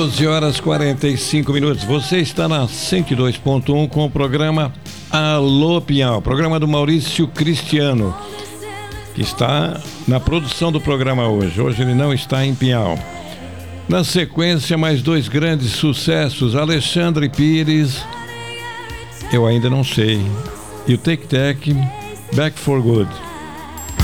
12 horas 45 minutos. Você está na 102.1 com o programa Alô Pinhal, programa do Maurício Cristiano, que está na produção do programa hoje. Hoje ele não está em Pinhal. Na sequência, mais dois grandes sucessos, Alexandre Pires, Eu Ainda Não Sei, e o Take Back for Good.